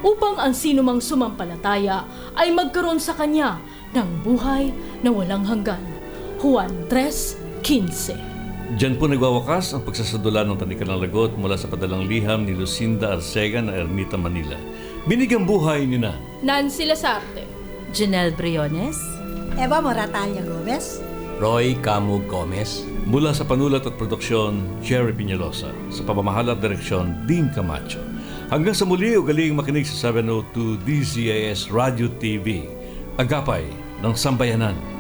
upang ang sinumang sumampalataya ay magkaroon sa Kanya ng buhay na walang hanggan. Juan 3:15. Diyan po nagwawakas ang pagsasadula ng Tanika ng Lagot mula sa padalang liham ni Lucinda Arcega ng Ermita, Manila. Binigyang buhay ni Nancy Lasarte, Janelle Briones, Eva Moratalla Gomez, Roy Camug Gomez. Mula sa panulat at produksyon, Jerry Piñalosa. Sa pamamahala at direksyon, Dean Camacho. Hanggang sa muli, ugaling makinig sa 702 DZAS Radio TV. Agapay ng Sambayanan.